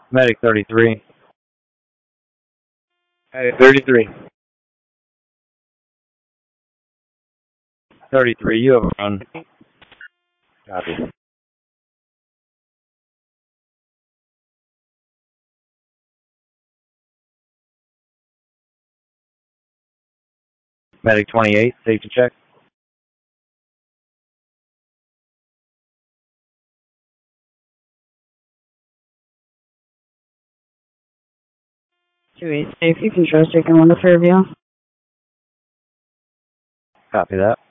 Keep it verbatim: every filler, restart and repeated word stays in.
Medic thirty-three. Medic thirty-three. thirty-three, you have a run. Copy. Medic twenty-eight, safety check. two eight, safety control, taking one to Fairview. Copy that.